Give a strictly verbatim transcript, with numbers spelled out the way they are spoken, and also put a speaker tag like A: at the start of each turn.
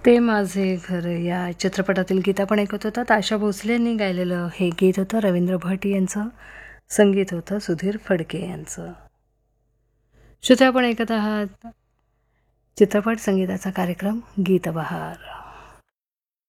A: ते माझे घर या चित्रपटातील गीत आपण ऐकत होतात. आशा भोसलेंनी गायलेलं हे गीत होतं. रवींद्र भट यांचं संगीत होतं, सुधीर फडके यांचं. श्रोते, आपण ऐकत आहात चित्रपट संगीताचा कार्यक्रम गीतबहार.